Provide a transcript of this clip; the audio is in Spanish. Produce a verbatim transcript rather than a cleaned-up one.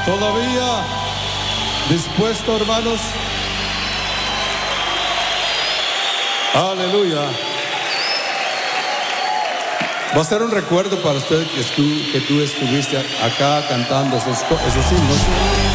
Todavía dispuesto, hermanos. Aleluya. Va a ser un recuerdo para usted que tú, que tú estuviste acá cantando esos, esos himnos.